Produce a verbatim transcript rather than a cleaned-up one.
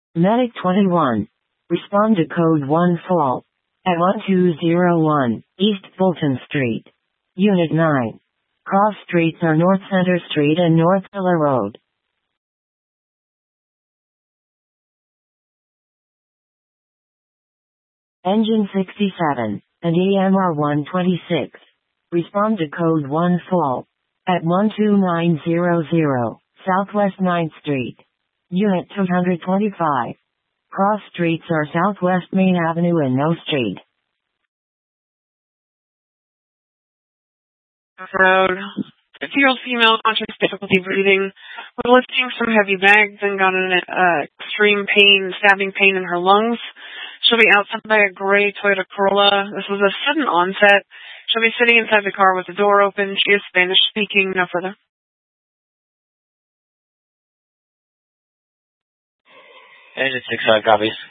Medic twenty-one. Respond to code one fault. At one two zero one, East Fulton Street. Unit nine. Cross streets are North Center Street and North Pillar Road. Engine sixty-seven, and E M R one twenty-six. Respond to code one fault. At one two nine zero zero, Southwest ninth Street. Unit two twenty-five. Cross streets are Southwest Main Avenue and No Street. Road. fifty-year-old female, conscious difficulty breathing, was lifting some heavy bags and got an uh, extreme pain, stabbing pain in her lungs. She'll be outside by a gray Toyota Corolla. This was a sudden onset. She'll be sitting inside the car with the door open. She is Spanish speaking. No further. Engine six five copies.